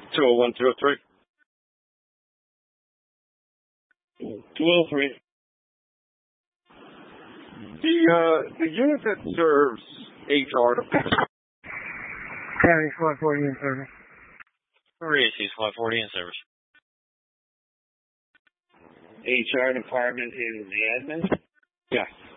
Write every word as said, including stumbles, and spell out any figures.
two oh one, two oh three. two oh three. The, uh, the unit that serves H R department. County one forty in service. three A C one forty in service. H R department is the admin? Yeah.